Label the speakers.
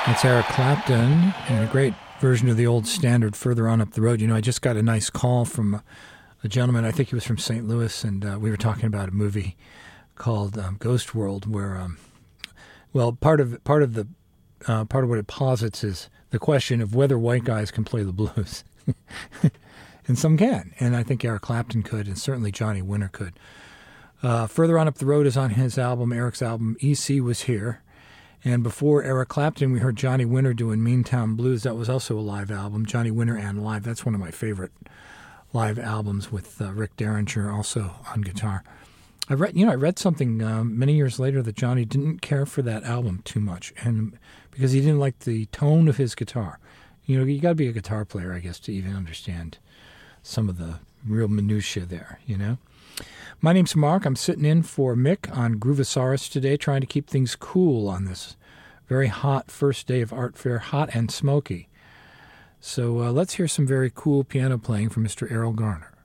Speaker 1: That's Eric Clapton and a great version of the old standard Further On Up the Road. You know, I just got a nice call from a gentleman, I think he was from St. Louis, and we were talking about a movie called Ghost World, where, part of what it posits is the question of whether white guys can play the blues. And some can, and I think Eric Clapton could, and certainly Johnny Winter could. Further On Up the Road is on his album, Eric's album, E.C. Was Here. And before Eric Clapton, we heard Johnny Winter doing Meantown Blues. That was also a live album, Johnny Winter and Live. That's one of my favorite live albums with Rick Derringer also on guitar. I read something many years later that Johnny didn't care for that album too much, and because he didn't like the tone of his guitar. You know, you got to be a guitar player, I guess, to even understand some of the real minutiae there, you know. My name's Mark. I'm sitting in for Mick on Groovosaurus today, trying to keep things cool on this very hot first day of Art Fair, hot and smoky. So let's hear some very cool piano playing from Mr. Errol Garner.